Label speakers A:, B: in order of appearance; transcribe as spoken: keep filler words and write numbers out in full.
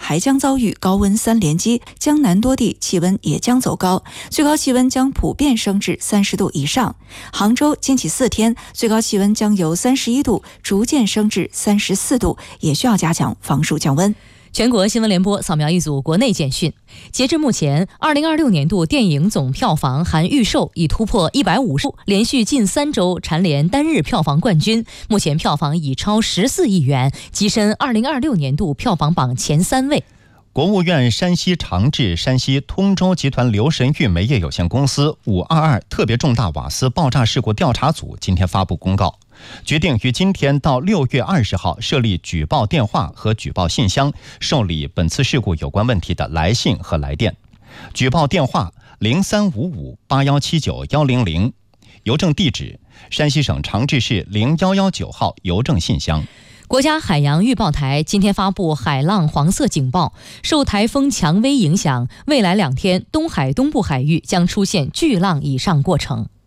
A: 还将遭遇高温三连击，江南多地气温也将走高，最高气温将普遍升至三十度以上。杭州近期四天最高气温将由三十一度逐渐升至三十四度，也需要加强防暑降温。
B: 全国新闻联播扫描一组国内简讯。截至目前，二零二六年度电影总票房含预售已突破一百五十，连续近三周蝉联单日票房冠军。目前票房已超十四亿元，跻身二零二六年度票房榜前三位。
C: 国务院山西长治山西通州集团刘神玉煤业有限公司五二二特别重大瓦斯爆炸事故调查组今天发布公告，决定于今天到六月二十号设立举报电话和举报信箱，受理本次事故有关问题的来信和来电。举报电话零三五五八幺七九幺零零，邮政地址山西省长治市零一一九号邮政信箱。
B: 国家海洋预报台今天发布海浪黄色警报，受台风强威影响，未来两天东海东部海域将出现巨浪以上过程。